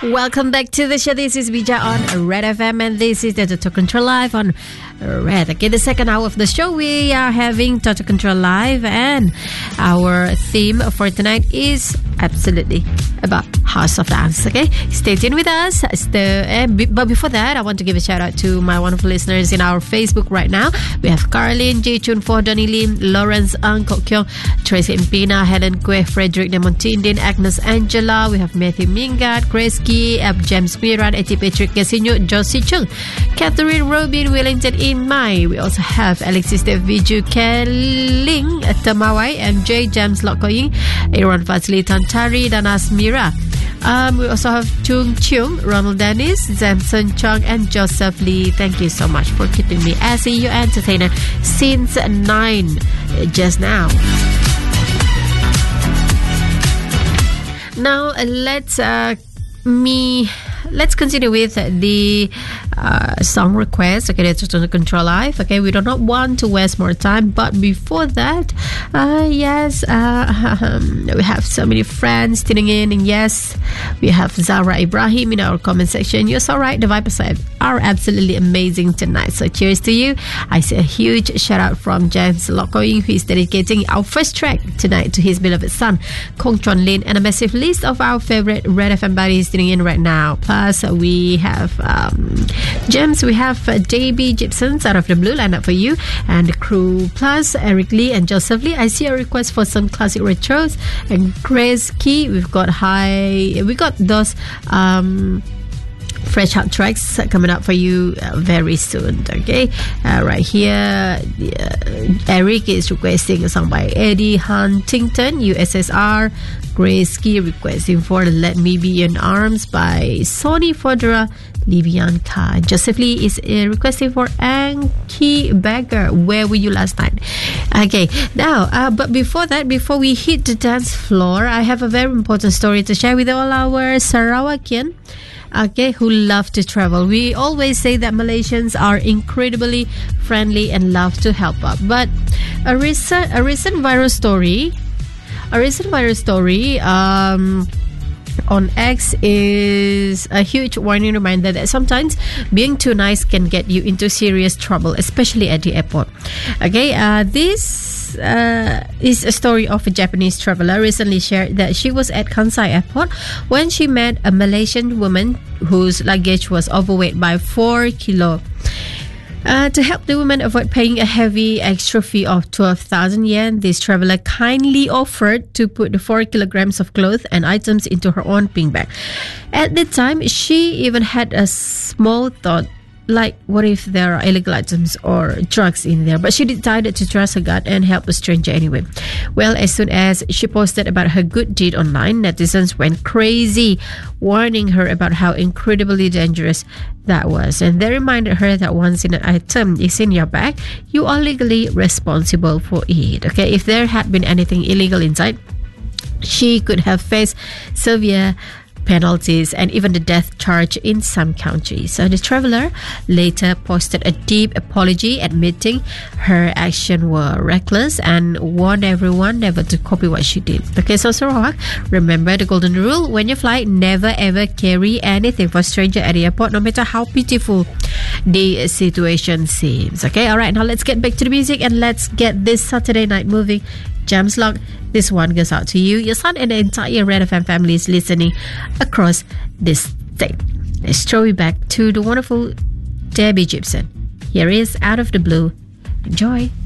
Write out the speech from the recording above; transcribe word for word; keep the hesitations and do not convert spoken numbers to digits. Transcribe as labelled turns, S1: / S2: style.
S1: Welcome back to the show. This is Bija on Red F M, and this is the Total Control Live on Red. Okay, the second hour of the show, we are having Total Control Live, and our theme for tonight is absolutely about House of Dance. Okay, stay tuned with us. The, uh, but before that, I want to give a shout out to my wonderful listeners in our Facebook right now. We have Carlin, Ji Chun For, Donnie Lim, Lawrence Ang, Kok Kyung, Tracy Impina, Helen Kwe, Frederick Demontindin, Agnes Angela. We have Matthew Mingat, Grace Key, Ab James Miran, Eti Patrick Gasinyo, Josie Chung, Catherine Robin, Wellington In Mai. We also have Alexis Deviju, Keling Tamawai, M J, James Lokoying, Aaron Fazli Tantari, dan Asmira. Um, we also have Chung Chung, Ronald Dennis, Zamson Chung, and Joseph Lee. Thank you so much for keeping me as your entertainer since nine just now. Now uh, let's uh, me let's continue with the uh, song request. Okay, that's Total Control Live. Okay, we do not want to waste more time, but before that, uh, yes, uh, um, we have so many friends tuning in, and yes, we have Zara Ibrahim in our comment section. You're so right, the vibes are absolutely amazing tonight, so cheers to you. I say a huge shout out from James Lokoying, who is dedicating our first track tonight to his beloved son Kong Chon Lin, and a massive list of our favorite Red F M buddies tuning in right now. Plus, we have um, James, we have uh, J B Gibson's Out of the Blue lined up for you, and the crew, plus Eric Lee and Joseph Lee. I see a request for some classic retros, and Grace Key. We've got high, we got those um, fresh hot tracks coming up for you uh, very soon. Okay, uh, right here, uh, Eric is requesting a song by Eddie Huntington, U S S R. Grace Key requesting for Let Me Be in Arms by Sony Fodera, Libianca. Joseph Lee is uh, requesting for Anki Bagger, Where Were You Last Night? Okay, now, uh, but before that, before we hit the dance floor, I have a very important story to share with all our Sarawakian, okay, who love to travel. We always say that Malaysians are incredibly friendly and love to help out. But a recent, a recent viral story, a recent viral story, um, on X is a huge warning reminder that sometimes being too nice can get you into serious trouble, especially at the airport. Okay, uh, this uh, is a story of a Japanese traveler recently shared that she was at Kansai Airport when she met a Malaysian woman whose luggage was overweight by four kilo. Uh, to help the woman avoid paying a heavy extra fee of twelve thousand yen, this traveler kindly offered to put the four kilograms of clothes and items into her own pink bag. At the time, she even had a small thought, like, what if there are illegal items or drugs in there? But she decided to trust her gut and help the stranger anyway. Well, as soon as she posted about her good deed online, netizens went crazy, warning her about how incredibly dangerous that was. And they reminded her that once an item is in your bag, you are legally responsible for it. Okay, if there had been anything illegal inside, she could have faced severe penalties and even the death charge in some countries. So the traveler later posted a deep apology admitting her actions were reckless and warned everyone never to copy what she did. Okay, so Sarawak, remember the golden rule: when you fly, never ever carry anything for stranger at the airport, no matter how beautiful the situation seems. Okay, alright, now let's get back to the music and let's get this Saturday night moving. James Lock, this one goes out to you, your son, and the entire Red F M family is listening across this state. Let's throw you back to the wonderful Debbie Gibson. Here is Out of the Blue. Enjoy.